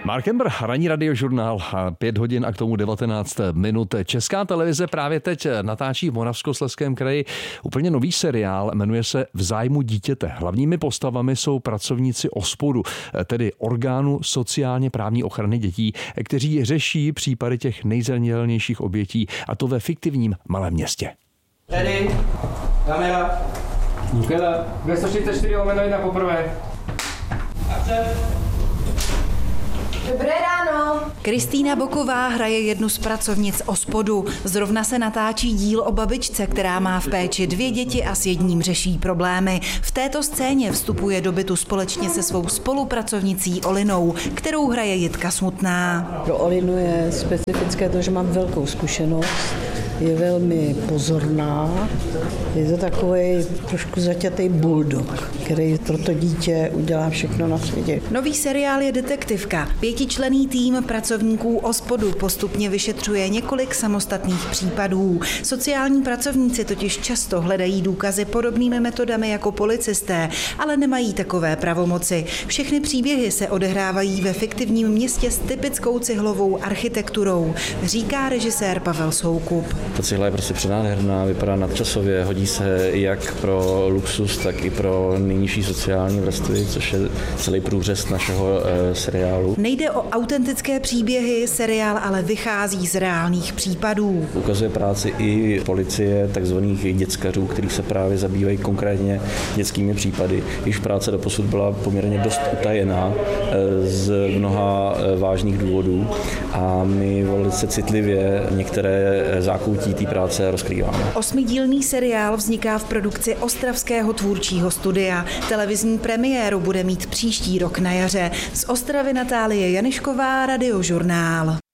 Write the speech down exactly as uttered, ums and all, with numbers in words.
Mark Ember, ranní radiožurnál, pět hodin a k tomu devatenáct minut. Česká televize právě teď natáčí v Moravskoslezském kraji úplně nový seriál, jmenuje se V zájmu dítěte. Hlavními postavami jsou pracovníci OSPODu, tedy orgánu sociálně právní ochrany dětí, kteří řeší případy těch nejzranitelnějších obětí, a to ve fiktivním malém městě. Ready, kamera, Nikela, dvě stě čtyřicet čtyři lomeno jedna poprvé. akce. Dobré ráno. Kristýna Boková hraje jednu z pracovnic OSPODu. Zrovna se natáčí díl o babičce, která má v péči dvě děti a s jedním řeší problémy. V této scéně vstupuje do bytu společně se svou spolupracovnicí Olinou, kterou hraje Jitka Smutná. Pro Olinu je specifické to, že mám velkou zkušenost. Je velmi pozorná. Je to takový trošku zaťatý bulldog, který pro to dítě udělá všechno na světě. Nový seriál je detektivka. Pětičlenný tým pracovníků OSPODu postupně vyšetřuje několik samostatných případů. Sociální pracovníci totiž často hledají důkazy podobnými metodami jako policisté, ale nemají takové pravomoci. Všechny příběhy se odehrávají ve fiktivním městě s typickou cihlovou architekturou, říká režisér Pavel Soukup. Ta cihla je prostě přenádherná, vypadá nadčasově, hodí se jak pro luxus, tak i pro nejnižší sociální vrstvy, což je celý průřez našeho e, seriálu. Nejde o autentické příběhy, seriál ale vychází z reálných případů. Ukazuje práci i policie, takzvaných děckařů, kteří se právě zabývají konkrétně dětskými případy. Již práce doposud byla poměrně dost utajená e, z mnoha e, vážných důvodů a my velice citlivě některé zákoutí té práce rozkrýváme. Osmidílný seriál vzniká v produkci Ostravského tvůrčího studia. Televizní premiéru bude mít příští rok na jaře. Z Ostravy Natálie Janišková, Radiožurnál.